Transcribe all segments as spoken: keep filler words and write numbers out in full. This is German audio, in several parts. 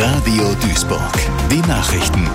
Radio Duisburg. Die Nachrichten.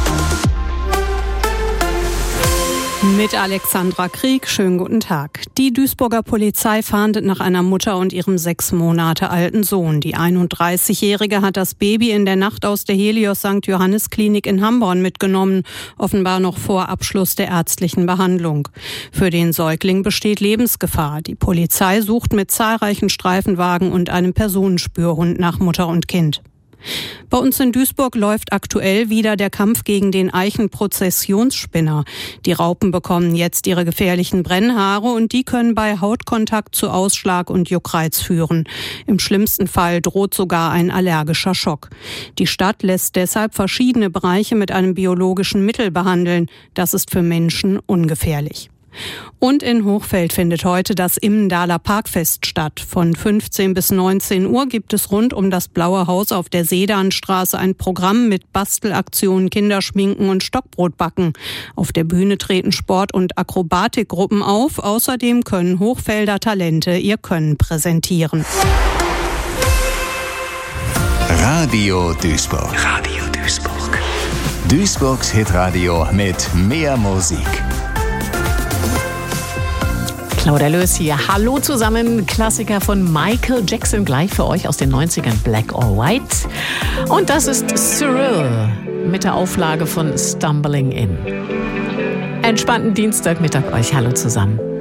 Mit Alexandra Krieg, schönen guten Tag. Die Duisburger Polizei fahndet nach einer Mutter und ihrem sechs Monate alten Sohn. Die einunddreißigjährige hat das Baby in der Nacht aus der Helios Sankt Johannes Klinik in Hamborn mitgenommen, offenbar noch vor Abschluss der ärztlichen Behandlung. Für den Säugling besteht Lebensgefahr. Die Polizei sucht mit zahlreichen Streifenwagen und einem Personenspürhund nach Mutter und Kind. Bei uns in Duisburg läuft aktuell wieder der Kampf gegen den Eichenprozessionsspinner. Die Raupen bekommen jetzt ihre gefährlichen Brennhaare und die können bei Hautkontakt zu Ausschlag und Juckreiz führen. Im schlimmsten Fall droht sogar ein allergischer Schock. Die Stadt lässt deshalb verschiedene Bereiche mit einem biologischen Mittel behandeln. Das ist für Menschen ungefährlich. Und in Hochfeld findet heute das Immendaler Parkfest statt. Von fünfzehn bis neunzehn Uhr gibt es rund um das Blaue Haus auf der Sedanstraße ein Programm mit Bastelaktionen, Kinderschminken und Stockbrotbacken. Auf der Bühne treten Sport- und Akrobatikgruppen auf. Außerdem können Hochfelder Talente ihr Können präsentieren. Radio Duisburg. Radio Duisburg. Duisburgs Hitradio mit mehr Musik. Claudia Löß hier. Hallo zusammen. Klassiker von Michael Jackson gleich für euch aus den neunzigern, Black or White. Und das ist Cyril mit der Auflage von Stumbling In. Entspannten Dienstagmittag euch. Hallo zusammen.